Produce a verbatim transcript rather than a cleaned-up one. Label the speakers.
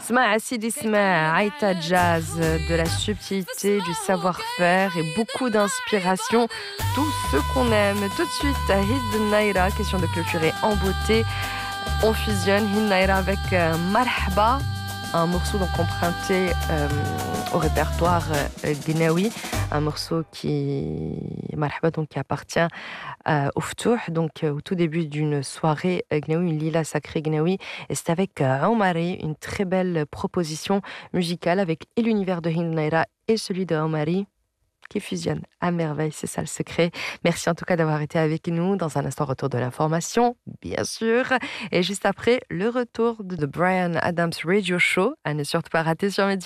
Speaker 1: Sma Sidi Sma, Aïta Jazz, de la subtilité, du savoir-faire et beaucoup d'inspiration. Tout ce qu'on aime. Tout de suite, Hid Naira, question de clôturer en beauté. On fusionne Hid Naira avec euh, Marhaba, un morceau donc emprunté euh, au répertoire euh, gnawi, un morceau qui Marhaba donc qui appartient euh, au Ftouh, donc euh, au tout début d'une soirée euh, gnawi, une lila sacrée gnawi, et c'est avec euh, Omari, une très belle proposition musicale avec et l'univers de Hind Naira et celui de Omari qui fusionnent à merveille, c'est ça le secret. Merci en tout cas d'avoir été avec nous. Dans un instant, retour de l'information, bien sûr. Et juste après, le retour de The Bryan Adams Radio Show, à ne surtout pas rater sur Média.